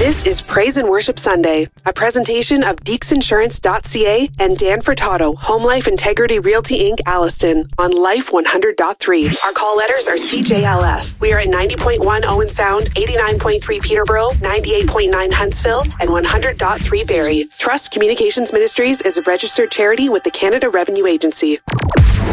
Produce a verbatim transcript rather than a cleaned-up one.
This is Praise and Worship Sunday, a presentation of Deeks Insurance dot C A and Dan Furtado, Home Life Integrity Realty Incorporated, Alliston, on Life one hundred point three. Our call letters are C J L F. We are at ninety point one Owen Sound, eighty-nine point three Peterborough, ninety-eight point nine Huntsville, and one hundred point three Barrie. Trust Communications Ministries is a registered charity with the Canada Revenue Agency.